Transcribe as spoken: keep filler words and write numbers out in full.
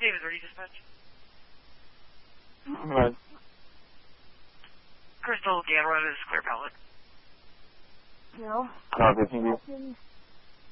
David, ready dispatch? Right. Crystal, Gamma, is clear pallet. No. Copy, thank you.